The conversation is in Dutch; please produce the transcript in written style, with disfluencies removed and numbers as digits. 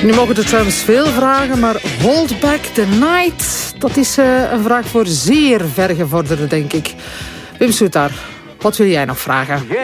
Nu mogen de Tramps veel vragen, maar Hold Back the Night, dat is een vraag voor zeer vergevorderden, denk ik. Wim Soetar, wat wil jij nog vragen?